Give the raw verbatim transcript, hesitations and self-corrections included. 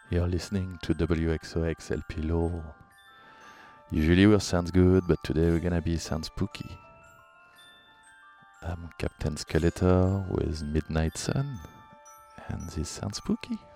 You're listening to W X O X L P Lowell. Usually we sounds good, but today we're gonna be sound spooky. I'm Captain Skeletor with Midnight Sun, and this sounds spooky.